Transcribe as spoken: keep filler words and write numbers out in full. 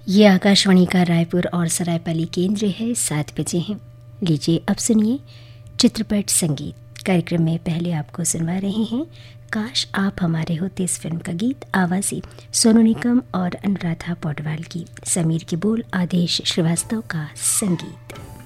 ये आकाशवाणी का रायपुर और सरायपाली केंद्र है। सात बजे हैं। लीजिए अब सुनिए चित्रपट संगीत कार्यक्रम में पहले आपको सुनवा रहे हैं काश आप हमारे होते इस फिल्म का गीत। आवाज़ें सोनू निगम और अनुराधा पौडवाल की, समीर के बोल, आदेश श्रीवास्तव का संगीत।